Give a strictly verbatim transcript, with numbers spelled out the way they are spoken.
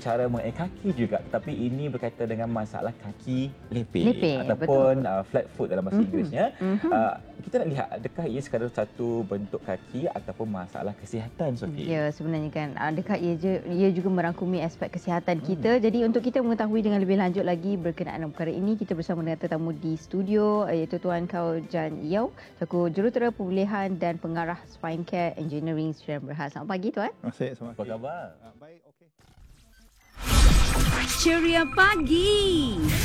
berbicara mengenai kaki juga, tetapi ini berkaitan dengan masalah kaki lepek, Lepek, ataupun uh, flat foot dalam bahasa Mhm, Inggerisnya. mhm. Uh, kita nak lihat adakah ia sekadar satu bentuk kaki ataupun masalah kesihatan, Sophie? Ya, sebenarnya kan adakah ia, je, ia juga merangkumi aspek kesihatan Hmm. kita. Jadi untuk kita mengetahui dengan lebih lanjut lagi berkenaan dengan perkara ini, kita bersama dengan tetamu di studio iaitu Tuan Kau Jan Yau, selaku jurutera pemilihan dan pengarah Spine Care Engineering Sdn Bhd. Selamat pagi Tuan. Terima kasih. Selamat Apa pagi. khabar? Ah, baik, okey. Ceria pagi.